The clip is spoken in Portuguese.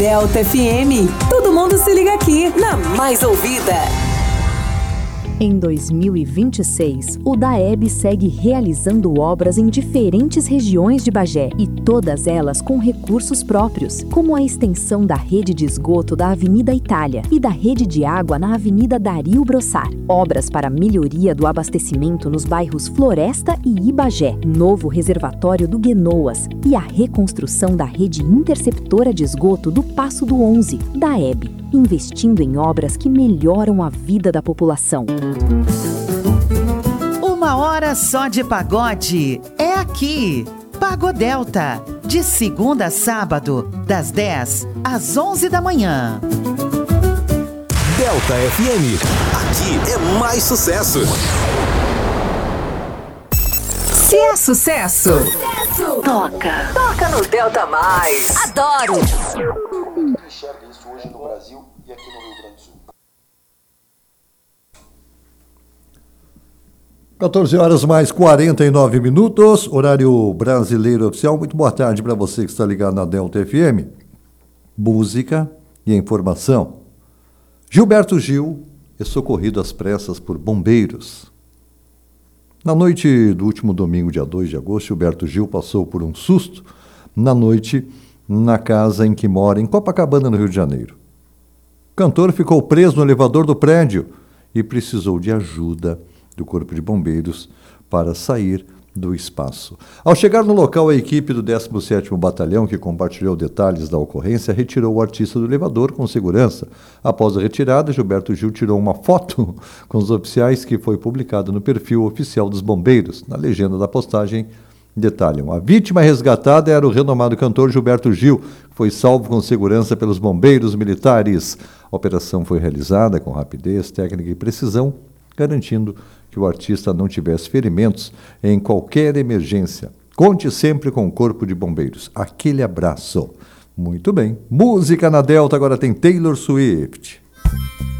Delta FM. Todo mundo se liga aqui na mais ouvida. Em 2026, o DAEB segue realizando obras em diferentes regiões de Bagé e todas elas com recursos próprios, como a extensão da rede de esgoto da Avenida Itália e da rede de água na Avenida Dario Brossar. Obras para melhoria do abastecimento nos bairros Floresta e Ibagé, novo reservatório do Guenoas e a reconstrução da rede interceptora de esgoto do Passo do 11, DAEB, investindo em obras que melhoram a vida da população. Uma hora só de pagode é aqui, Pagodelta, de segunda a sábado, das 10 às 11 da manhã. Delta FM, aqui é mais sucesso. Se é sucesso, toca no Delta Mais. Adoro! Enxerga isso hoje no Brasil e aqui no Rio Grande do Sul. 14 horas mais 49 minutos, horário brasileiro oficial. Muito boa tarde para você que está ligado na Delta FM. Música e informação. Gilberto Gil é socorrido às pressas por bombeiros. Na noite do último domingo, dia 2 de agosto, Gilberto Gil passou por um susto na noite na casa em que mora, em Copacabana, no Rio de Janeiro. O cantor ficou preso no elevador do prédio e precisou de ajuda do Corpo de Bombeiros para sair do espaço. Ao chegar no local, a equipe do 17º Batalhão, que compartilhou detalhes da ocorrência, retirou o artista do elevador com segurança. Após a retirada, Gilberto Gil tirou uma foto com os oficiais que foi publicada no perfil oficial dos bombeiros. Na legenda da postagem, detalham: a vítima resgatada era o renomado cantor Gilberto Gil, que foi salvo com segurança pelos bombeiros militares. A operação foi realizada com rapidez, técnica e precisão, garantindo que o artista não tivesse ferimentos em qualquer emergência. Conte sempre com o Corpo de Bombeiros. Aquele abraço. Muito bem. Música na Delta, agora tem Taylor Swift.